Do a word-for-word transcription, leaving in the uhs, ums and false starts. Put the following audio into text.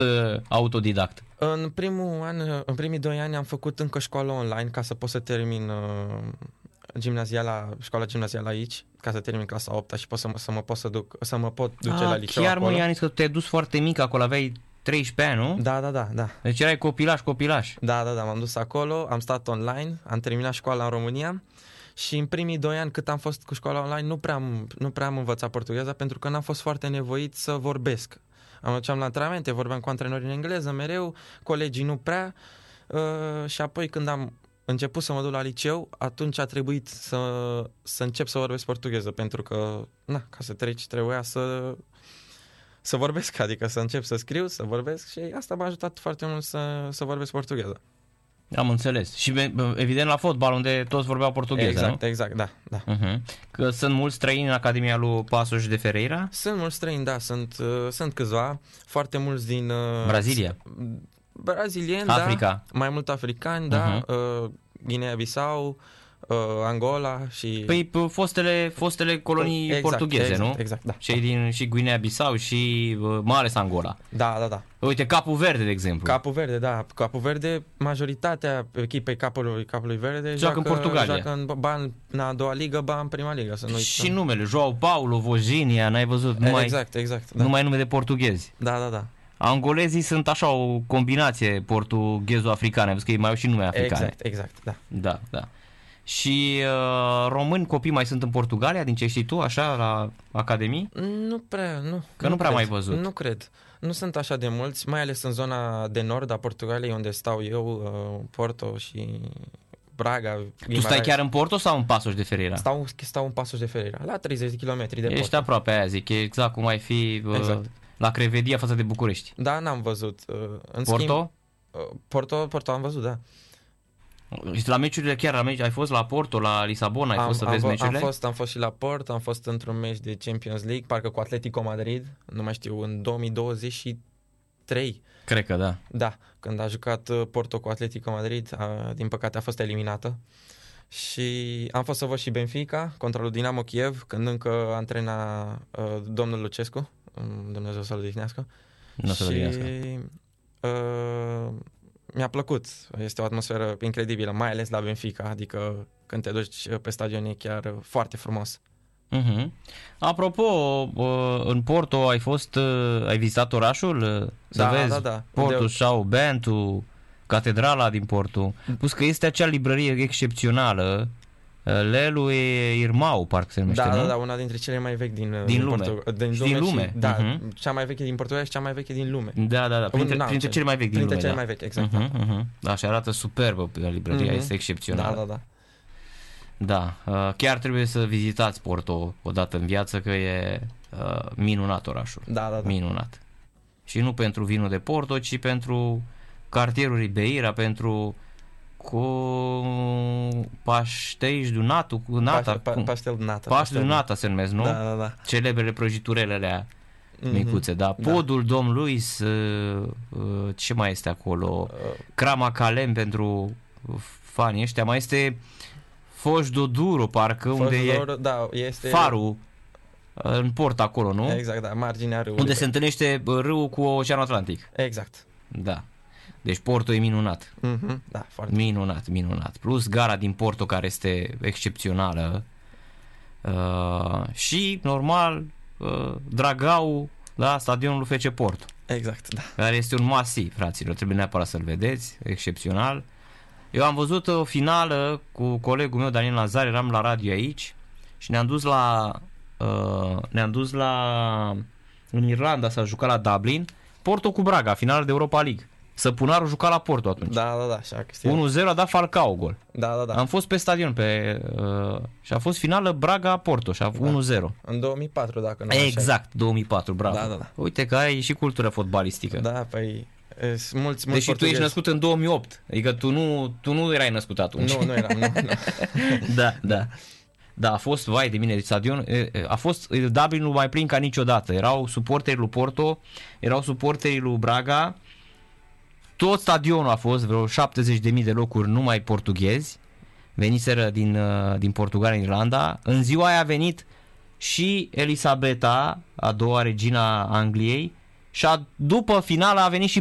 autodidact? În primul an, în primii doi ani am făcut încă școală online ca să pot să termin uh, gimnaziala, școala gimnazială aici, ca să termin clasa a opta și pot să, mă, să mă pot să duc, să mă pot duce A, la liceu chiar acolo. mă, Ianis, că te-ai dus foarte mic acolo, aveai treisprezece ani, nu? Da, da, da, da. Deci erai copilaș, copilaș. Da, da, da, m-am dus acolo, am stat online, am terminat școala în România și în primii doi ani cât am fost cu școala online nu prea am, nu prea am învățat portugheza pentru că n-am fost foarte nevoit să vorbesc. Am mergeam la antrenamente, vorbeam cu antrenorii în engleză mereu, colegii nu prea uh, și apoi când am început să mă duc la liceu, atunci a trebuit să, să încep să vorbesc portugheză pentru că, na, ca să treci trebuia să să vorbesc, adică să încep să scriu, să vorbesc și asta m-a ajutat foarte mult să, să vorbesc portugheză. Am înțeles. Și evident la fotbal, unde toți vorbeau portugheză, exact, nu? Exact, da, da. Uh-huh. Că sunt mulți străini în Academia lui Paços de Ferreira? Sunt mulți străini, da, sunt, uh, sunt câțiva, foarte mulți din... Uh, Brazilia? Brazilieni, Africa? Da, mai mult africani, da, uh-huh. uh, Guinea-Bissau, uh, Angola și... Păi fostele, fostele colonii exact, portugheze, exact, nu? Exact, da. Cei din și Guinea-Bissau și uh, mai ales Angola. Da, da, da. Uite, Capul Verde, de exemplu. Capul Verde, da. Capul Verde, majoritatea echipei Capului, Capului Verde joacă, joacă în Portugalia. Joacă în, ba în, în a doua ligă, ba în prima ligă. Să nu și numele, João Paulo, Vojinia, n-ai văzut? Numai, exact, exact. Da. Numai nume de portughezi. Da, da, da. Angolezii sunt așa o combinație portughezo-africane, că ei mai au și nume africane. Exact, exact, da. Da, da. Și uh, români copii mai sunt în Portugalia, din ce știi tu, așa, la academii? Nu prea, nu. Că nu, nu prea cred, mai văzut. Nu cred. Nu sunt așa de mulți, mai ales în zona de nord a Portugaliei, unde stau eu, uh, Porto și Braga. Tu stai chiar în Porto sau în Paços de Ferreira? Stau, stau în Paços de Ferreira, la treizeci de kilometri de Porto. Ești aproape aia, zic, e exact cum ai fi uh, exact. La Crevedia față de București. Da, n-am văzut. Uh, în Porto? Schimb, uh, Porto? Porto am văzut, da. Și la meciurile chiar, la meci, ai fost la Porto, la Lisabona, ai am, fost să am, vezi meciurile? Am fost, am fost și la Porto, am fost într-un meci de Champions League, parcă cu Atletico Madrid, nu mai știu, în două mii douăzeci și trei. Cred că da. Da, când a jucat Porto cu Atletico Madrid, a, din păcate a fost eliminată. Și am fost să văd și Benfica contra lui Dinamo Kiev, când încă antrena uh, domnul Lucescu, Dumnezeu să-l odihnească. Nu să-l odihnească. Uh, mi-a plăcut, este o atmosferă incredibilă, mai ales la Benfica, adică când te duci pe stadion e chiar foarte frumos. Uh-huh. Apropo, în Porto ai fost, ai vizitat orașul? Să da, vezi da, da. Porto, São Bento, catedrala din Porto. Plus că este acea librărie excepțională, Lelu e Irmau, parcă se numește, da, nu? Da, da, una dintre cele mai vechi din, din, din lume. Porto, din, din lume. Și, da, uh-huh. cea mai veche din Portugalia și cea mai veche din lume. Da, da, da, printre, Na, printre cele mai vechi din printre lume. Printre cele da. mai vechi, exact. Uh-huh, uh-huh. Da, și arată superbă librăria, uh-huh. Este excepțională. Da, da, da. Da, chiar trebuie să vizitați Porto odată în viață, că e uh, minunat orașul. Da, da, da. Minunat. Și nu pentru vinul de Porto, ci pentru cartierul Ribeira, pentru cu pașteiș du natu, cu nata. Pa, pa, paștel du nata. Paștel du nata se numesc, nu? Da, da, da. Celebrele prăjiturele alea mm-hmm. micuțe, da. Podul da. Dom Luis, uh, uh, ce mai este acolo? Uh. Crama Calem pentru fanii ăștia, mai este Foș do Duro, parcă, Foș unde Duro, e da, este farul în port acolo, nu? Exact, da, marginea râului. Unde se întâlnește râul cu Oceanul Atlantic. Exact. Da. Deci Porto e minunat. Mm-hmm. Da, foarte. Minunat, minunat. Plus gara din Porto, care este excepțională. Uh, și, normal, uh, Dragao, da, stadionul F C Porto. Exact, da. Care este un must-see, fraților. Trebuie neapărat să-l vedeți. Excepțional. Eu am văzut o finală cu colegul meu, Daniel Lazar, eram la radio aici și ne-am dus la uh, ne-am dus la în Irlanda, s-a jucat la Dublin, Porto cu Braga, finală de Europa League. Săpunarul juca la Porto atunci. Da, da, da, așa că unu zero a dat Falcao gol. Da, da, da. Am fost pe stadion pe uh, și a fost finală Braga-Porto și a da. unu zero. În două mii patru, dacă nu exact, așa. două mii patru, bravo. Da, da, da. Uite că ai și cultură fotbalistică. Da, păi mulți, mulți Deși portughezi. tu ești născut în două mii opt. Adică tu nu, tu nu erai născut atunci. Nu, nu eram, nu, nu. Da, da. Da, a fost, vai de mine, de stadion, a fost Dublinul mai plin ca niciodată. Erau suporterii lui Porto, erau suporterii lui Braga. Tot stadionul a fost, vreo șaptezeci de mii de locuri numai portughezi. Veniseră din, din Portugalia, în Irlanda. În ziua aia a venit și Elisabeta, a doua regina Angliei, și a, după finală a venit și